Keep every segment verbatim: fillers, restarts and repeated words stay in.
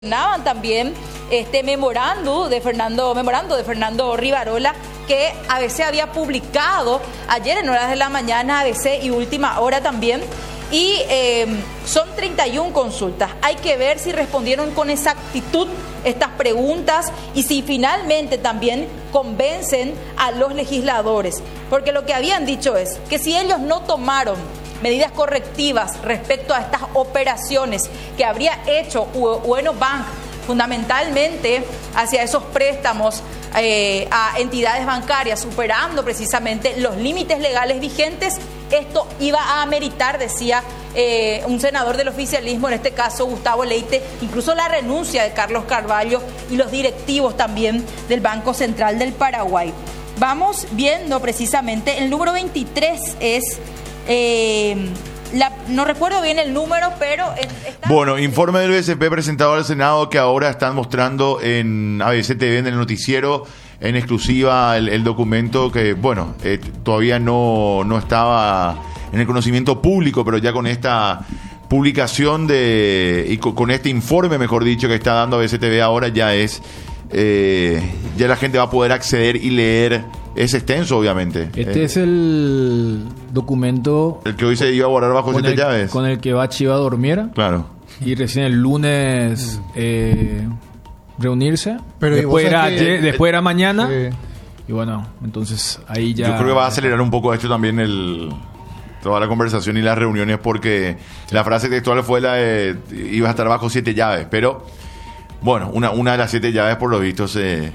Mencionaban también este memorando de Fernando, memorando de Fernando Rivarola, que A B C había publicado ayer en horas de la mañana, A B C y Última Hora también, y eh, son treinta y una consultas. Hay que ver si respondieron con exactitud estas preguntas y si finalmente también convencen a los legisladores, porque lo que habían dicho es que si ellos no tomaron medidas correctivas respecto a estas operaciones que habría hecho Bueno Bank, fundamentalmente hacia esos préstamos eh, a entidades bancarias, superando precisamente los límites legales vigentes, esto iba a ameritar, decía eh, un senador del oficialismo, en este caso Gustavo Leite, incluso la renuncia de Carlos Carvalho y los directivos también del Banco Central del Paraguay. Vamos viendo precisamente, el número veintitrés es... Eh, la, no recuerdo bien el número, pero... Está... Bueno, informe del B C P presentado al Senado que ahora están mostrando en A B C T V, en el noticiero, en exclusiva el, el documento que, bueno, eh, todavía no, no estaba en el conocimiento público, pero ya con esta publicación de y con, con este informe, mejor dicho, que está dando A B C T V ahora, ya es... Eh, ya la gente va a poder acceder y leer. Es extenso, obviamente. Este eh, es el documento... El que hoy se iba a borrar bajo siete el, llaves. Con el que Bachi a dormir. Claro. Y recién el lunes eh, reunirse. Pero después, era, que, ayer, después era mañana. Sí. Y bueno, entonces ahí ya... Yo creo que va a acelerar un poco esto también, el toda la conversación y las reuniones, porque la frase textual fue la de iba a estar bajo siete llaves. Pero, bueno, una, una de las siete llaves por lo visto se...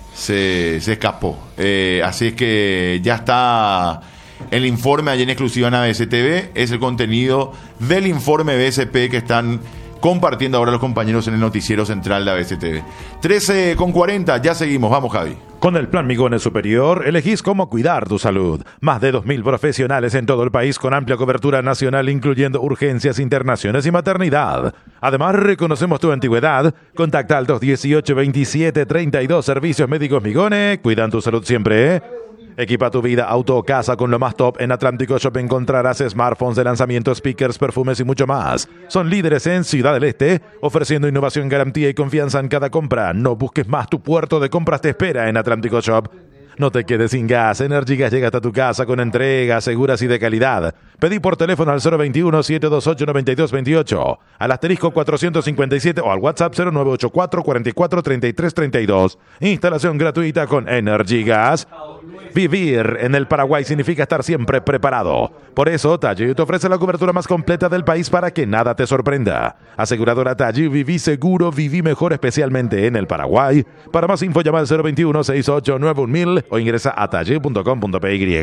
Se, se escapó. Eh, así es que ya está el informe allí en exclusiva en A B C T V. Es el contenido del informe B C P que están compartiendo ahora los compañeros en el noticiero central de A B C T V. trece con cuarenta, ya seguimos. Vamos, Javi. Con el Plan Migones Superior, elegís cómo cuidar tu salud. Más de dos mil profesionales en todo el país con amplia cobertura nacional, incluyendo urgencias, internaciones y maternidad. Además, reconocemos tu antigüedad. Contacta al dos dieciocho veintisiete treinta y dos. Servicios Médicos Migones. Cuidan tu salud siempre, ¿eh? Equipa tu vida, auto o casa con lo más top. En Atlántico Shop encontrarás smartphones de lanzamiento, speakers, perfumes y mucho más. Son líderes en Ciudad del Este, ofreciendo innovación, garantía y confianza en cada compra. No busques más, tu puerto de compras te espera en Atlántico Shop. No te quedes sin gas. Energy Gas llega hasta tu casa con entregas seguras y de calidad. Pedí por teléfono al cero veintiuno, siete dos ocho, noventa y dos veintiocho, al asterisco cuatrocientos cincuenta y siete o al WhatsApp cero nueve ocho cuatro, cuarenta y cuatro, treinta y tres treinta y dos. Instalación gratuita con Energy Gas. Vivir en el Paraguay significa estar siempre preparado. Por eso, Talli te ofrece la cobertura más completa del país para que nada te sorprenda. Aseguradora Talli, viví seguro, viví mejor, especialmente en el Paraguay. Para más info, llama al cero veintiuno, sesenta y ocho, noventa y uno mil o ingresa a talli punto com punto p y.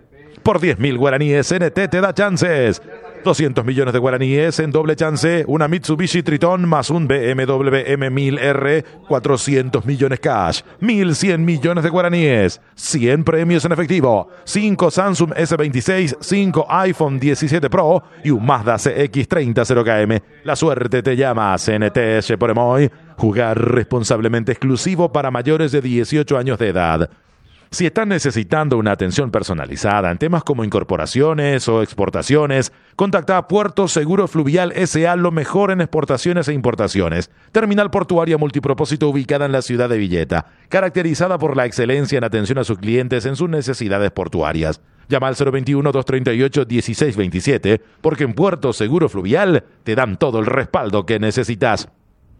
Por diez mil guaraníes, N T te da chances. doscientos millones de guaraníes en doble chance. Una Mitsubishi Triton más un B M W M mil R. cuatrocientos millones cash. mil cien millones de guaraníes. cien premios en efectivo. cinco Samsung S veintiséis. cinco iPhone diecisiete Pro. Y un Mazda C X treinta cero K M. La suerte te llama. C N T S por Emoy. Jugar responsablemente, exclusivo para mayores de dieciocho años de edad. Si están necesitando una atención personalizada en temas como incorporaciones o exportaciones, contacta a Puerto Seguro Fluvial S A, lo mejor en exportaciones e importaciones. Terminal portuaria multipropósito ubicada en la ciudad de Villeta, caracterizada por la excelencia en atención a sus clientes en sus necesidades portuarias. Llama al cero veintiuno, doscientos treinta y ocho, dieciséis veintisiete, porque en Puerto Seguro Fluvial te dan todo el respaldo que necesitas.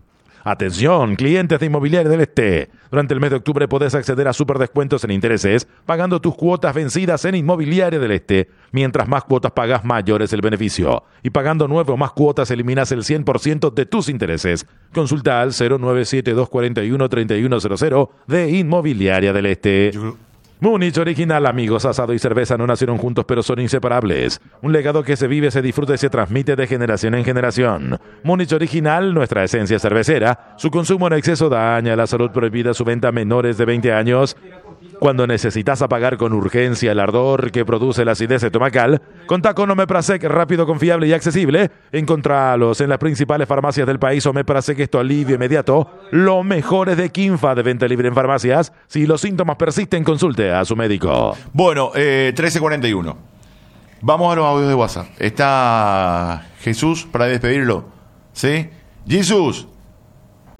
Atención, clientes de Inmobiliaria del Este. Durante el mes de octubre podés acceder a super descuentos en intereses pagando tus cuotas vencidas en Inmobiliaria del Este. Mientras más cuotas pagas, mayor es el beneficio. Y pagando nueve o más cuotas eliminas el cien por ciento de tus intereses. Consulta al cero nueve siete dos cuatro uno, tres uno cero cero de Inmobiliaria del Este. Múnich Original, amigos, asado y cerveza no nacieron juntos pero son inseparables. Un legado que se vive, se disfruta y se transmite de generación en generación. Múnich Original, nuestra esencia cervecera. Su consumo en exceso daña la salud, prohibida su venta a menores de veinte años. Cuando necesitas apagar con urgencia el ardor que produce la acidez estomacal, contá con Omeprazec, rápido, confiable y accesible. Encontralos en las principales farmacias del país. Omeprazec es tu alivio inmediato. Lo mejor es de Kinfa, de venta libre en farmacias. Si los síntomas persisten, consulte a su médico. Bueno, eh, trece cuarenta y uno. Vamos a los audios de WhatsApp. Está Jesús para despedirlo. ¿Sí? Jesús.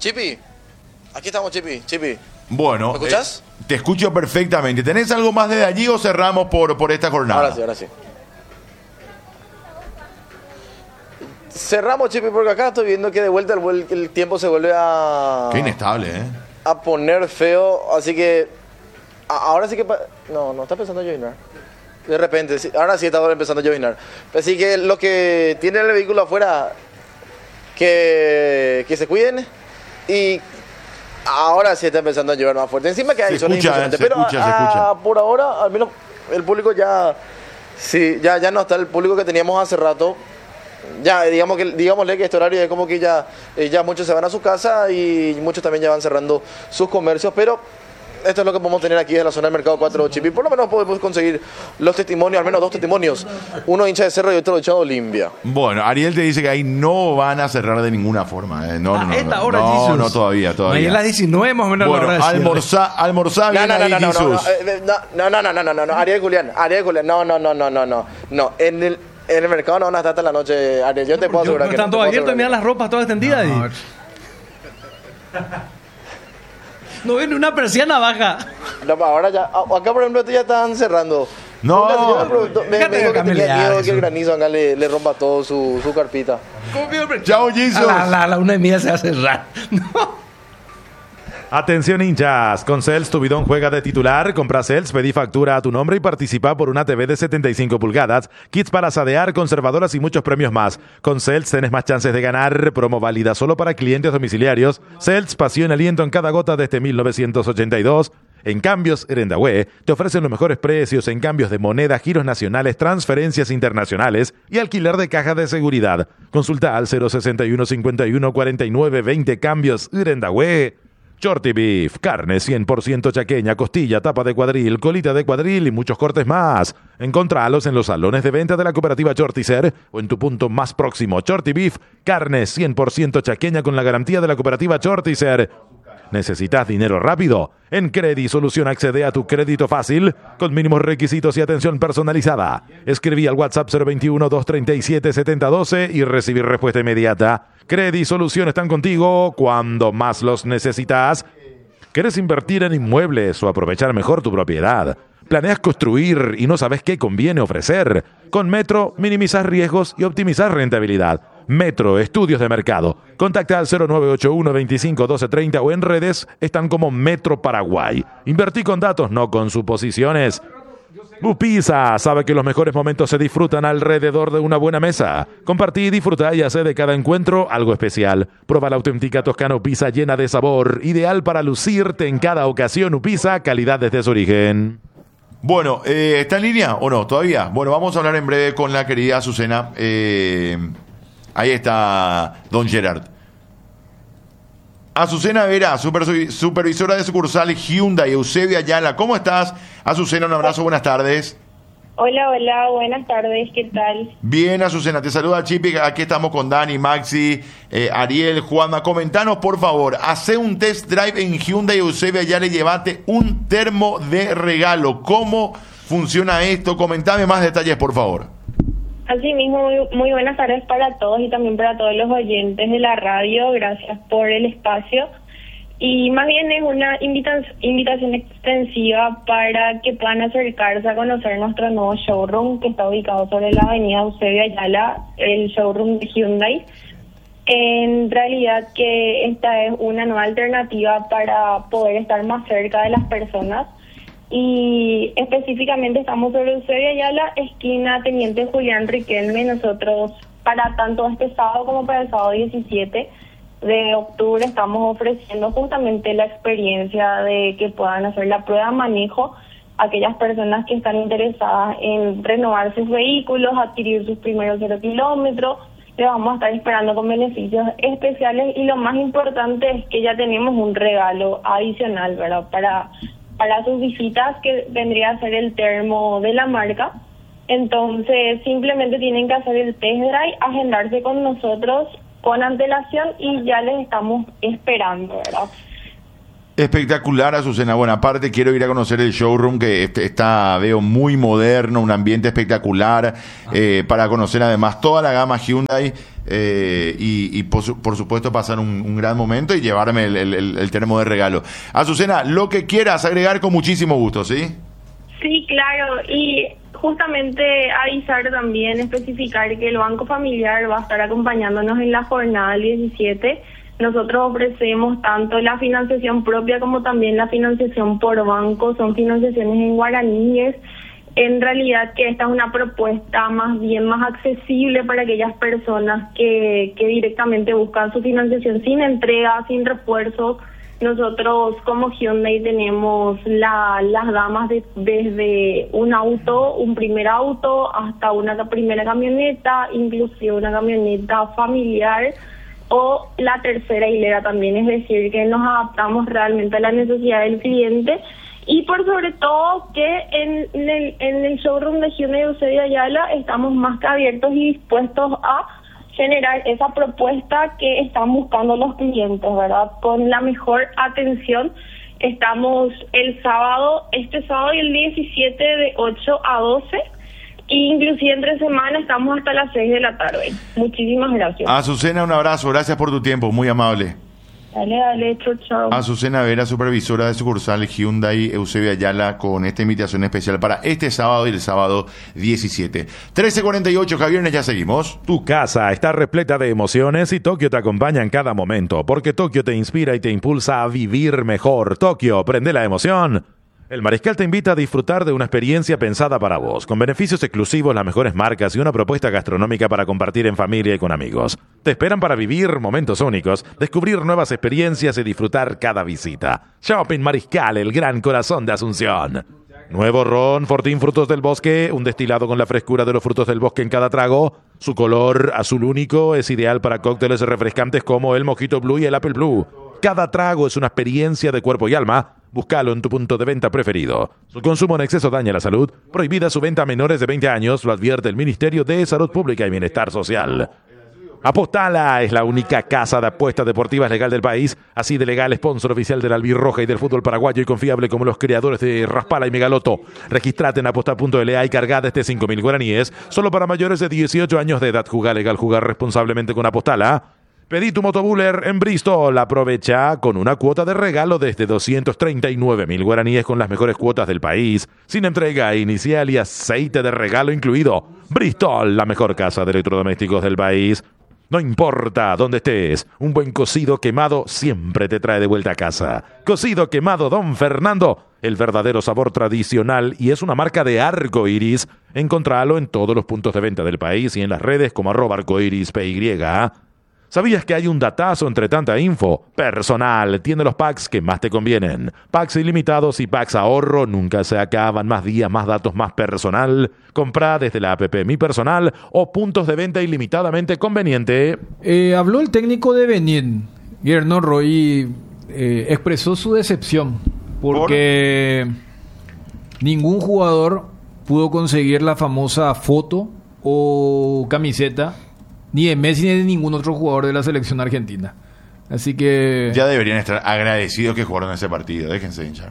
Chipi, aquí estamos, Chipi, Chipi. Bueno, ¿Me escuchás? eh, te escucho perfectamente. ¿Tenés algo más desde allí o cerramos por, por esta jornada? Ahora sí, ahora sí. Cerramos, Chipi, porque acá estoy viendo que de vuelta el, vuel- el tiempo se vuelve a... Qué inestable, ¿eh? a poner feo, así que... a- ahora sí que... pa- no, no está empezando a llovinar. De repente, sí, ahora sí está empezando a llovinar. Así que los que tienen el vehículo afuera, que, que se cuiden. Y ahora sí está empezando a llover más fuerte. Encima que hay Se zonas escucha, impresionantes. se Pero escucha, se a- escucha. a- por ahora, al menos el público ya... Sí, ya, ya no está el público que teníamos hace rato. Ya, digamos que, digámosle que este horario es como que ya, eh, ya muchos se van a su casa y muchos también ya van cerrando sus comercios, pero esto es lo que podemos tener aquí en la zona del Mercado cuatro Chipi. Por lo menos podemos conseguir los testimonios, al menos dos testimonios, uno hincha de Cerro y otro de Chavo Olimpia. Bueno, Ariel te dice que ahí no van a cerrar de ninguna forma. ¿eh? No, no, A no, esta no, hora, no, Jesus. no, todavía, Mañana a las todavía. diecinueve más o menos Bueno, la hora de cierre. almorzá, almorzá No, bien no, no, ahí, no, no, no, no, Jesus. eh, no, no, no, no, no, no, no, Ariel Julián, Ariel Julián, no, no, no, no, no, no, no, en el, en el mercado no van a estar hasta la noche, Ariel, yo te puedo Yo- asegurar no que están no, te todos puedo abiertos y miran asegurar las ropas todas extendidas. No, y- No ven una persiana baja. que- No, ahora ya, a- acá por ejemplo ya están cerrando. No. Una señora me preguntó- me, Déjate me dijo de que tenía camelear miedo de que eso. el granizo acá le, le rompa todo su, su carpita. ¿Cómo pido per- Chao, A Jesus. la, a la, a la una y media se va a cerrar. No. Atención hinchas, con Cels tu bidón juega de titular, compra Cels, pedí factura a tu nombre y participa por una T V de setenta y cinco pulgadas, kits para asadear, conservadoras y muchos premios más. Con Cels tenés más chances de ganar, promo válida solo para clientes domiciliarios. Cels, pasión y aliento en cada gota desde mil novecientos ochenta y dos. En Cambios Erendahue te ofrecen los mejores precios en cambios de moneda, giros nacionales, transferencias internacionales y alquiler de caja de seguridad. Consulta al cero sesenta y uno cincuenta y uno cuarenta y nueve veinte Cambios Erendahue. Shorty Beef, carne cien por ciento chaqueña, costilla, tapa de cuadril, colita de cuadril y muchos cortes más. Encontralos en los salones de venta de la cooperativa Chorticer o en tu punto más próximo. Shorty Beef, carne cien por ciento chaqueña con la garantía de la cooperativa Chorticer. ¿Necesitas dinero rápido? En Credi Solución accede a tu crédito fácil con mínimos requisitos y atención personalizada. Escribí al WhatsApp cero veintiuno, doscientos treinta y siete, setenta doce y recibir respuesta inmediata. Credi Solución están contigo cuando más los necesitas. ¿Quieres invertir en inmuebles o aprovechar mejor tu propiedad? ¿Planeas construir y no sabes qué conviene ofrecer? Con Metro minimizas riesgos y optimizas rentabilidad. Metro Estudios de Mercado. Contacta al cero nueve ocho uno, veinticinco, doce, treinta o en redes están como Metro Paraguay. Invertí con datos, no con suposiciones. Upisa sabe que los mejores momentos se disfrutan alrededor de una buena mesa. Compartí, disfruta y hace de cada encuentro algo especial. Prueba la auténtica Toscana Upisa llena de sabor, ideal para lucirte en cada ocasión. Upisa, calidad desde su origen. Bueno, eh, ¿está en línea o no? ¿Todavía? Bueno, vamos a hablar en breve con la querida Azucena. Eh, ahí está don Gerard. Azucena Vera, supervi- supervisora de sucursal Hyundai, Eusebio Ayala. ¿Cómo estás? Azucena, un abrazo, buenas tardes. Hola, hola, buenas tardes, ¿qué tal? Bien, Azucena, te saluda Chipi. Aquí estamos con Dani, Maxi, eh, Ariel, Juanma. Comentanos, por favor, hace un test drive en Hyundai Eusebio Ayala y llévate un termo de regalo. ¿Cómo funciona esto? Comentame más detalles, por favor. Así mismo, muy, muy buenas tardes para todos y también para todos los oyentes de la radio. Gracias por el espacio. Y más bien es una invita- invitación extensiva para que puedan acercarse a conocer nuestro nuevo showroom que está ubicado sobre la avenida Eusebio Ayala, el showroom de Hyundai. En realidad que esta es una nueva alternativa para poder estar más cerca de las personas. Y específicamente estamos sobre Eusebio Ayala, esquina Teniente Julián Riquelme. Nosotros para tanto este sábado como para el sábado diecisiete de octubre estamos ofreciendo justamente la experiencia de que puedan hacer la prueba de manejo a aquellas personas que están interesadas en renovar sus vehículos, adquirir sus primeros cero kilómetros. Le vamos a estar esperando con beneficios especiales y lo más importante es que ya tenemos un regalo adicional, ¿verdad? Para para sus visitas, que vendría a ser el termo de la marca. Entonces, simplemente tienen que hacer el test drive, agendarse con nosotros con antelación y ya les estamos esperando, ¿verdad? Espectacular, Azucena. Bueno, aparte quiero ir a conocer el showroom que este- está, veo muy moderno, un ambiente espectacular, eh, para conocer además toda la gama Hyundai, eh, y, y por, su- por supuesto pasar un, un gran momento y llevarme el, el- el- el termo de regalo. Azucena, lo que quieras agregar con muchísimo gusto, ¿sí? Sí, claro, y justamente avisar también, especificar que el Banco Familiar va a estar acompañándonos en la jornada del diecisiete. Nosotros ofrecemos tanto la financiación propia como también la financiación por banco, son financiaciones en guaraníes. En realidad que esta es una propuesta más bien más accesible para aquellas personas que, que directamente buscan su financiación sin entrega, sin refuerzos. Nosotros como Hyundai tenemos la, las gamas de, desde un auto, un primer auto, hasta una primera camioneta, inclusive una camioneta familiar o la tercera hilera también, es decir, que nos adaptamos realmente a la necesidad del cliente y por sobre todo que en, en, el, en el showroom de Hyundai Eusebio Ayala estamos más que abiertos y dispuestos a generar esa propuesta que están buscando los clientes, ¿verdad? Con la mejor atención. Estamos el sábado, este sábado y el diecisiete de ocho a doce, e inclusive entre semana estamos hasta las seis de la tarde. Muchísimas gracias. Azucena, un abrazo, gracias por tu tiempo, muy amable. Dale, dale, chau, chau. Azucena Vera, supervisora de sucursal Hyundai Eusebio Ayala, con esta invitación especial para este sábado y el sábado diecisiete. trece cuarenta y ocho, Javier, ya seguimos. Tu casa está repleta de emociones y Tokio te acompaña en cada momento, porque Tokio te inspira y te impulsa a vivir mejor. Tokio, prende la emoción. El Mariscal te invita a disfrutar de una experiencia pensada para vos, con beneficios exclusivos, las mejores marcas y una propuesta gastronómica para compartir en familia y con amigos. Te esperan para vivir momentos únicos, descubrir nuevas experiencias y disfrutar cada visita. Shopping Mariscal, el gran corazón de Asunción. Nuevo ron Fortín Frutos del Bosque, un destilado con la frescura de los frutos del bosque en cada trago. Su color azul único es ideal para cócteles refrescantes como el Mojito Blue y el Apple Blue. Cada trago es una experiencia de cuerpo y alma. Búscalo en tu punto de venta preferido. Su consumo en exceso daña la salud. Prohibida su venta a menores de veinte años, lo advierte el Ministerio de Salud Pública y Bienestar Social. Apostala es la única casa de apuestas deportivas legal del país, así de legal, sponsor oficial del albirroja y del fútbol paraguayo y confiable como los creadores de Raspala y Megaloto. Registrate en apostar punto l a y cargada este cinco mil guaraníes, solo para mayores de dieciocho años de edad. Jugar legal, jugar responsablemente con Apostala. Pedí tu motobuller en Bristol. Aprovecha con una cuota de regalo desde doscientos treinta y nueve mil guaraníes con las mejores cuotas del país, sin entrega inicial y aceite de regalo incluido. Bristol, la mejor casa de electrodomésticos del país. No importa dónde estés, un buen cocido quemado siempre te trae de vuelta a casa. Cocido quemado Don Fernando, el verdadero sabor tradicional, y es una marca de Arco Iris. Encontralo en todos los puntos de venta del país y en las redes como arroba arcoiris P Y. ¿Sabías que hay un datazo entre tanta info? Personal tiene los packs que más te convienen. Packs ilimitados y packs ahorro nunca se acaban. Más días, más datos, más personal. Comprá desde la app Mi Personal o puntos de venta ilimitadamente conveniente. Eh, habló el técnico de Benin, Guillermo Roy, eh, expresó su decepción porque ningún jugador pudo conseguir la famosa foto o camiseta ni de Messi ni de ningún otro jugador de la selección argentina. Así que Ya deberían estar agradecidos que jugaron ese partido. Déjense hinchar.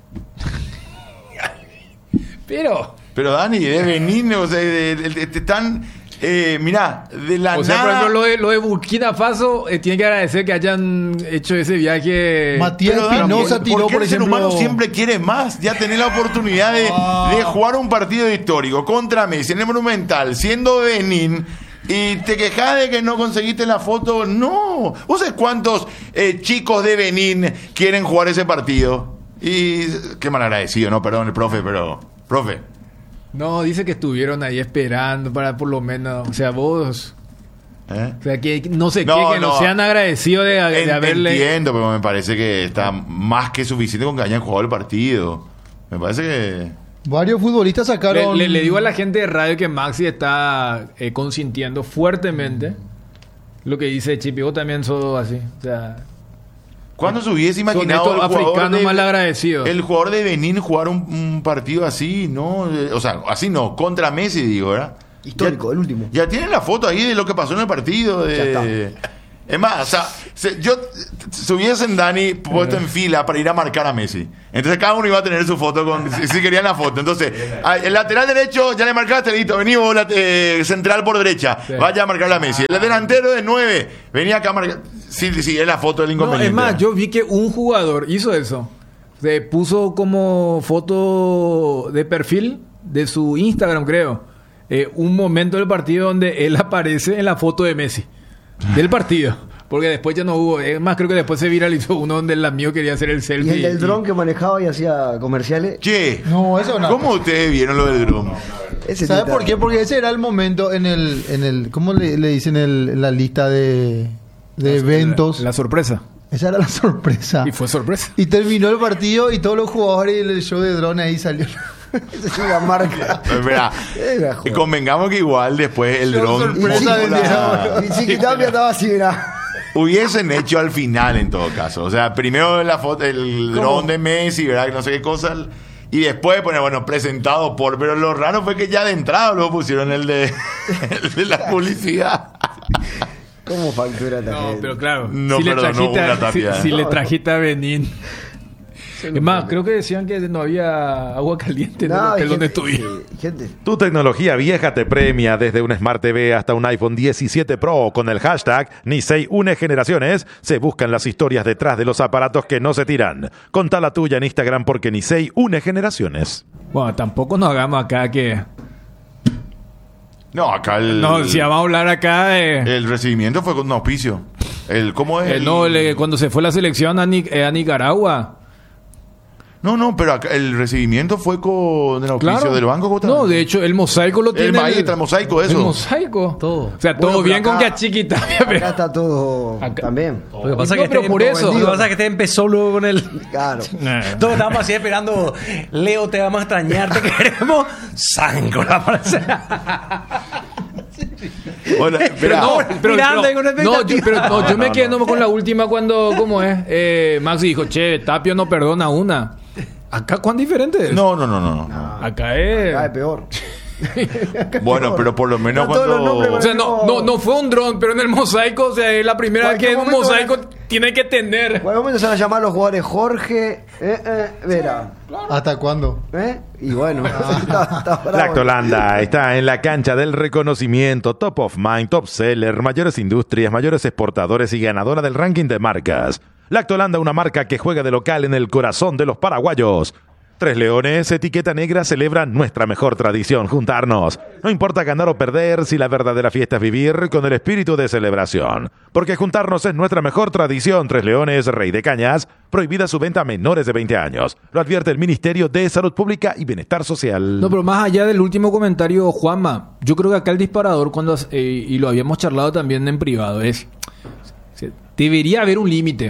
Pero Pero Dani, de Benín, o sea, de, de, de- de- están, eh, mirá, de la o sea, por nada. ejemplo, lo de, lo de Burkina Faso, eh, tiene que agradecer que hayan hecho ese viaje. Matías Pero, Dani, Espinosa ¿por- tiró, ¿por qué por el ser ejemplo... humano siempre quiere más? Ya tenés la oportunidad de, Ah. de jugar un partido histórico contra Messi en el Monumental, siendo Benín, y te quejás de que no conseguiste la foto. No. ¿Vos sabés cuántos eh, chicos de Benín quieren jugar ese partido? Y qué mal agradecido, no, perdón, el profe, pero... Profe. No, dice que estuvieron ahí esperando para por lo menos, o sea, vos, ¿eh? o sea, que no sé No, qué, que no, no. sean agradecidos de, de En- haberle... Entiendo, pero me parece que está más que suficiente con que hayan jugado el partido. Me parece que... Varios futbolistas Le, sacaron... le- le digo a la gente de radio que Maxi está eh, consintiendo fuertemente lo que dice Chipi. Vos también sos así. O sea, ¿Cuándo se hubiese son imaginado estos el jugador africanos de, mal agradecidos. el jugador de Benín jugar un, un partido así? No, eh, o sea, así no, contra Messi, digo, ¿verdad? Histórico, Ya- el último. Ya tienen la foto ahí de lo que pasó en el partido. Ya De, Es más, o sea, se, yo se hubiesen Dani puesto en fila para ir a marcar a Messi. Entonces cada uno iba a tener su foto con, si, si querían la foto. Entonces, el lateral derecho ya le marcaste, listo, vení vos, eh, central por derecha, sí. Vaya a marcar a Messi. El delantero de nueve, venía acá a marcar. Sí, sí, es la foto del inconveniente. No, es más, yo vi que un jugador hizo eso. Se puso como foto de perfil de su Instagram, creo. Eh, un momento del partido donde él aparece en la foto de Messi. Del partido. Porque después ya no hubo. Es más, creo que después se viralizó uno donde el amigo quería hacer el selfie. ¿Y el del y... dron que manejaba y hacía comerciales? Che, no, eso no. ¿Cómo ustedes vieron lo del dron? ¿Sabes por qué? Porque ese era el momento en el... en el ¿Cómo le, le dicen el, en la lista de, de la, eventos? La, la sorpresa. Esa era la sorpresa. Y fue sorpresa. Y terminó el partido y todos los jugadores y el show de drone ahí salió. Esa es una marca. Espera, y convengamos que igual después el dron... Y si Quitapia estaba así, mira. Hubiesen hecho al final en todo caso. O sea, primero la foto, el dron de Messi, ¿verdad? No sé qué cosa. Y después poner, bueno, presentado por... Pero lo raro fue que ya de entrada luego pusieron el de, el de la publicidad. ¿Cómo factura también? No, pero claro. No, si perdón, le trajiste, no, una tapia, si, si no. le trajiste a Benín. Es más, creo que decían que no había agua caliente No, en el hotel donde gente, estuvieron. gente. Tu tecnología vieja te premia desde un Smart T V hasta un iPhone diecisiete Pro. Con el hashtag Nisei une generaciones se buscan las historias detrás de los aparatos que no se tiran. Contá la tuya en Instagram porque Nisei une generaciones. Bueno, tampoco nos hagamos acá que... No, acá el... No, si vamos a hablar acá... Eh, el recibimiento fue con un auspicio. El, ¿Cómo es? eh, El... no, le, cuando se fue la selección a, Ni, eh, a Nicaragua... No, no, pero acá el recibimiento fue con el auspicio Claro. del banco. ¿Cómo No, de hecho, el mosaico lo tiene... El maíz, el mosaico, eso. El mosaico. Todo. O sea, todo Bueno, bien acá- con que a Chiquita... Acá está todo Acá- también. Lo que pasa No, es que pero este por empezó- eso. Lo que pasa es que este empezó luego con el... Claro. Todos estábamos así esperando. Leo, te vamos a extrañar, te queremos. Sanco la frase. Bueno, Pero espera. no, pero, mirando pero- ahí con no, yo, expectativa. pero no, yo me no, quedé no. no, con la última cuando, ¿cómo es? Eh, Maxi dijo, che, Tapio no perdona una. Acá, ¿cuán diferente es? No, no, no, no. no. Acá es... Acá es peor. Bueno, pero por lo menos No, todos los nombres O cuando... sea, no, no, no fue un dron, pero en el mosaico, o sea, es la primera vez que Cualquier un momento mosaico van tiene que tener. Por el momento se van a llamar los jugadores Jorge, eh, eh, Vera. ¿Hasta cuándo? ¿Eh? Y bueno, está, está bravo. Lactolanda está en la cancha del reconocimiento, top of mind, top seller, mayores industrias, mayores exportadores y ganadora del ranking de marcas. Lactolanda, una marca que juega de local en el corazón de los paraguayos. Tres Leones, etiqueta negra, celebra nuestra mejor tradición, juntarnos. No importa ganar o perder, si la verdadera fiesta es vivir con el espíritu de celebración. Porque juntarnos es nuestra mejor tradición. Tres Leones, Rey de Cañas, prohibida su venta a menores de veinte años. Lo advierte el Ministerio de Salud Pública y Bienestar Social. No, pero más allá del último comentario, Juanma, yo creo que acá el disparador, cuando eh, y lo habíamos charlado también en privado, es... Debería haber un límite.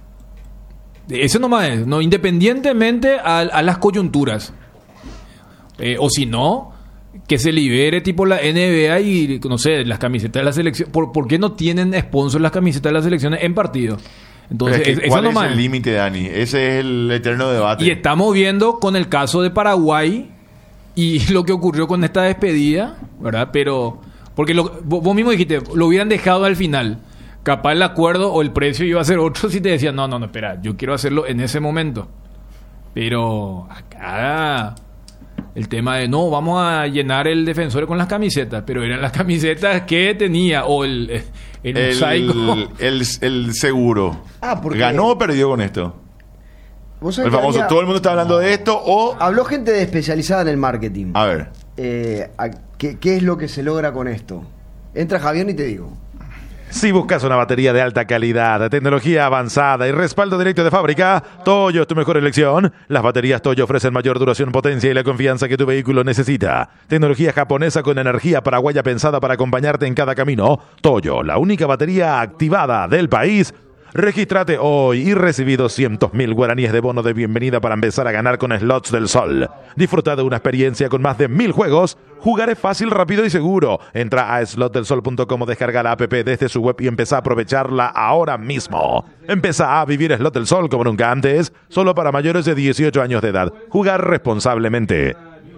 Eso nomás es, ¿no? Independientemente a, a las coyunturas. Eh, o si no, que se libere tipo la N B A y, no sé, las camisetas de la selección. ¿Por, ¿por qué no tienen sponsor las camisetas de las selecciones en partido? Entonces, Pero es que, eso ¿cuál es nomás el es. límite, Dani? Ese es el eterno debate. Y estamos viendo con el caso de Paraguay y lo que ocurrió con esta despedida, ¿verdad? Pero, porque lo, vos, vos mismo dijiste, lo hubieran dejado al final. Capaz el acuerdo o el precio iba a ser otro si te decían, no, no, no, espera, yo quiero hacerlo en ese momento. Pero acá el tema de, no, vamos a llenar el defensor con las camisetas, pero eran las camisetas que tenía, o el, el, el, mosaico. el, el seguro. Ah, porque- ¿Ganó o perdió con esto? ¿Vos sabés El que famoso, había- todo el mundo está hablando de esto o... Habló gente de especializada en el marketing. A ver. Eh, a- ¿qué, ¿Qué es lo que se logra con esto? Entra Javier y te digo. Si buscas una batería de alta calidad, tecnología avanzada y respaldo directo de fábrica, Toyo es tu mejor elección. Las baterías Toyo ofrecen mayor duración, potencia y la confianza que tu vehículo necesita. Tecnología japonesa con energía paraguaya pensada para acompañarte en cada camino. Toyo, la única batería activada del país. Regístrate hoy y recibí doscientos mil guaraníes de bono de bienvenida para empezar a ganar con Slots del Sol. Disfruta de una experiencia con más de mil juegos. Jugar es fácil, rápido y seguro. Entra a slot del sol punto com o descarga la app desde su web y empieza a aprovecharla ahora mismo. Empieza a vivir Slot del Sol como nunca antes, solo para mayores de dieciocho años de edad. Jugar responsablemente.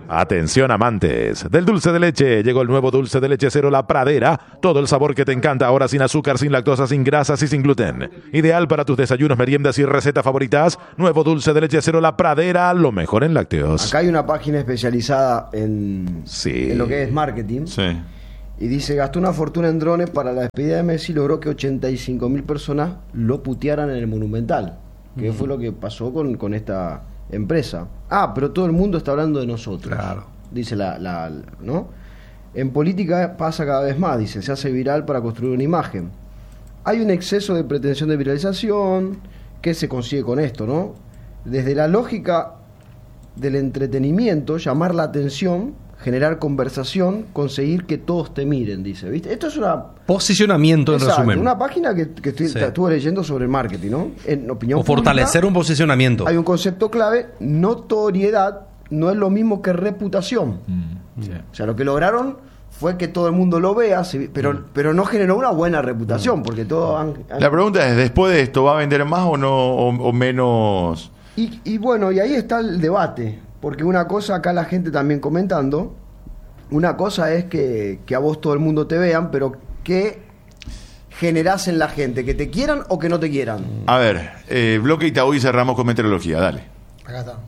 Atención amantes del dulce de leche, llegó el nuevo dulce de leche Cero La Pradera, todo el sabor que te encanta ahora sin azúcar, sin lactosa, sin grasas y sin gluten. Ideal para tus desayunos, meriendas y recetas favoritas, nuevo dulce de leche Cero La Pradera, lo mejor en lácteos. Acá hay una página especializada en, sí. en lo que es marketing. Sí. Y dice, gastó una fortuna en drones para la despedida de Messi y logró que ochenta y cinco mil personas lo putearan en el Monumental. Que mm. fue lo que pasó con, con esta empresa. Ah, pero todo el mundo está hablando de nosotros. Claro. Dice la, la, la ¿no? En política pasa cada vez más, dice, se hace viral para construir una imagen. Hay un exceso de pretensión de viralización. ¿Qué se consigue con esto, no? Desde la lógica del entretenimiento, llamar la atención, generar conversación, conseguir que todos te miren, dice, ¿viste? Esto es una... Posicionamiento, en Exacto, resumen. Una página que, que estoy, Sí. estuve leyendo sobre el marketing, ¿no? En opinión O fortalecer pública, un posicionamiento. hay un concepto clave, notoriedad no es lo mismo que reputación. Mm, sí. O sea, lo que lograron fue que todo el mundo lo vea, se- pero, Mm. pero no generó una buena reputación, porque todos han... han- La pregunta es, ¿después de esto va a vender más o no o, o menos? Y, y bueno, y ahí está el debate, porque una cosa, acá la gente también comentando, una cosa es que, que a vos todo el mundo te vean, pero que generás en la gente, que te quieran o que no te quieran. A ver, eh, bloque Itaú y cerramos con meteorología, dale. Acá está.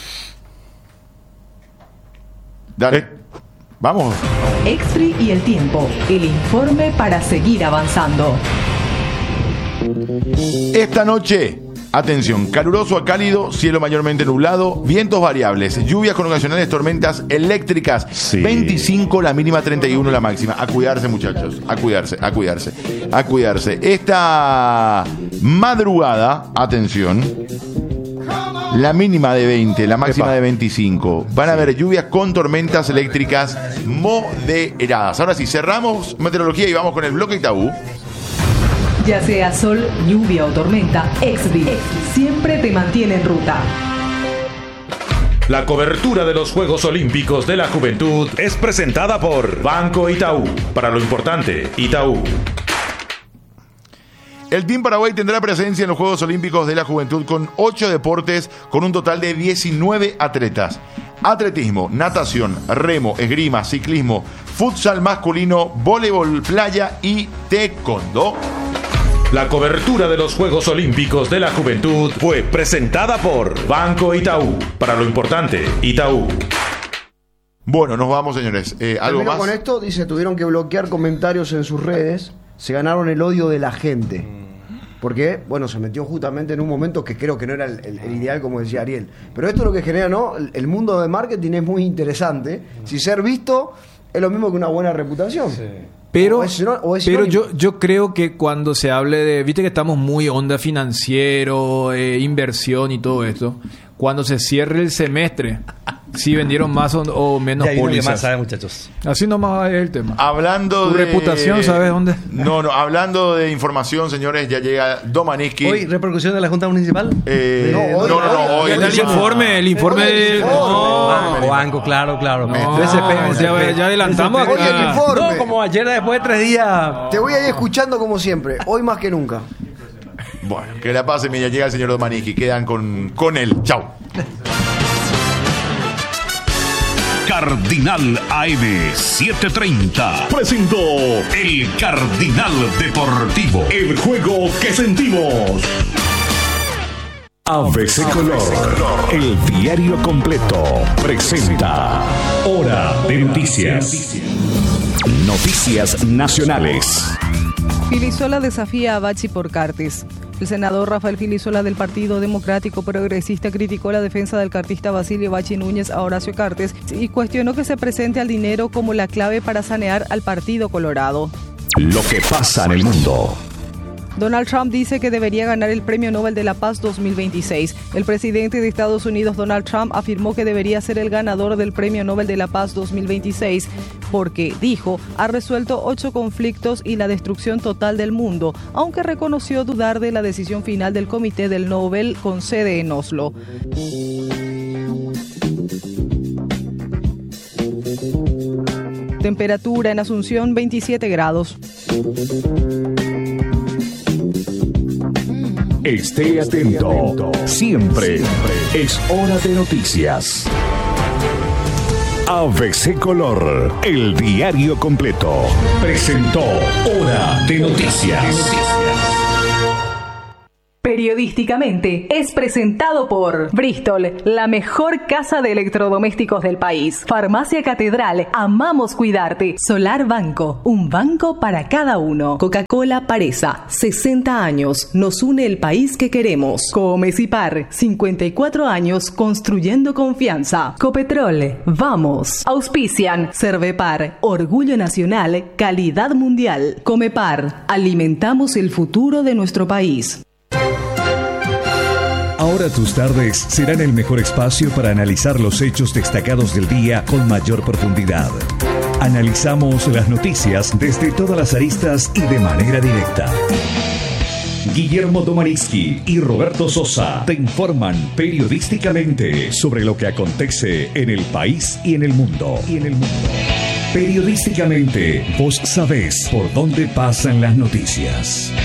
Dale. Eh. Vamos. Exfree y el tiempo, el informe para seguir avanzando. Esta noche, atención, caluroso a cálido, cielo mayormente nublado, vientos variables, lluvias con ocasionales tormentas eléctricas, Sí. veinticinco la mínima, treinta y uno la máxima. A cuidarse, muchachos, a cuidarse, a cuidarse, a cuidarse. Esta madrugada, atención, la mínima de veinte, la máxima Epa. de veinticinco. Van a haber lluvias con tormentas eléctricas moderadas. Ahora sí, cerramos meteorología y vamos con el bloque Itaú. Ya sea sol, lluvia o tormenta, Exfree siempre te mantiene en ruta. La cobertura de los Juegos Olímpicos de la Juventud es presentada por Banco Itaú. Para lo importante, Itaú. El Team Paraguay tendrá presencia en los Juegos Olímpicos de la Juventud con ocho deportes, con un total de diecinueve atletas. Atletismo, natación, remo, esgrima, ciclismo, futsal masculino, voleibol playa y taekwondo. La cobertura de los Juegos Olímpicos de la Juventud fue presentada por Banco Itaú. Para lo importante, Itaú. Bueno, nos vamos, señores. Eh, ¿Algo Termino más? con esto, dice, tuvieron que bloquear comentarios en sus redes, se ganaron el odio de la gente. Porque, bueno, se metió justamente en un momento que creo que no era el, el- el ideal, como decía Ariel. Pero esto es lo que genera, ¿no? El, el mundo de marketing es muy interesante. Si ser visto es lo mismo que una buena reputación. Pero, O es sino- o es pero sinónimo. yo, yo creo que cuando se hable de... Viste que estamos muy onda financiero, eh, inversión y todo esto. Cuando se cierre el semestre, si vendieron más o, o menos Ya hay uno que pólizas. más sabe, muchachos. Así nomás es el tema. Hablando Tu de... reputación, ¿sabes dónde? No, no, hablando de información, señores, ya llega Domaniski. Hoy, repercusión de la Junta Municipal. Eh, No, no, hoy- no, no, hoy, El informe, el informe Hoy el del... informe. No, Banco, banco, claro, claro. no, B S P, B S P. ya, ya adelantamos Oye, el acá. informe. No, como ayer, después de tres días. Te voy a ir escuchando como siempre, hoy más que nunca. Bueno, que la pasen, ya llega el señor Domaniski. Quedan con, con él. Chau. Cardinal A M setecientos treinta presentó el Cardinal Deportivo, el juego que sentimos. A B C Color, el diario completo, presenta Hora de Noticias. Noticias nacionales. Filisola desafía a Bachi por Cartes. El senador Rafael Filisola del Partido Democrático Progresista criticó la defensa del cartista Basilio Bachi Núñez a Horacio Cartes y cuestionó que se presente al dinero como la clave para sanear al Partido Colorado. Lo que pasa en el mundo. Donald Trump dice que debería ganar el Premio Nobel de la Paz dos mil veintiséis. El presidente de Estados Unidos, Donald Trump, afirmó que debería ser el ganador del Premio Nobel de la Paz dos mil veintiséis porque, dijo, ha resuelto ocho conflictos y la destrucción total del mundo, aunque reconoció dudar de la decisión final del Comité del Nobel con sede en Oslo. Temperatura en Asunción veintisiete grados. Esté atento. Siempre es hora de noticias. A B C Color, el diario completo. Presentó Hora de Noticias. Periodísticamente es presentado por Bristol, la mejor casa de electrodomésticos del país. Farmacia Catedral, amamos cuidarte. Solar Banco, un banco para cada uno. Coca-Cola Paresa, sesenta años, nos une el país que queremos. Comecipar, cincuenta y cuatro años construyendo confianza. Copetrol, vamos. Auspician, Cervepar, orgullo nacional, calidad mundial. Comepar, alimentamos el futuro de nuestro país. Ahora tus tardes serán el mejor espacio para analizar los hechos destacados del día con mayor profundidad. Analizamos las noticias desde todas las aristas y de manera directa. Guillermo Domanitsky y Roberto Sosa te informan periodísticamente sobre lo que acontece en el país y en el mundo. Y en el mundo. Periodísticamente, vos sabés por dónde pasan las noticias.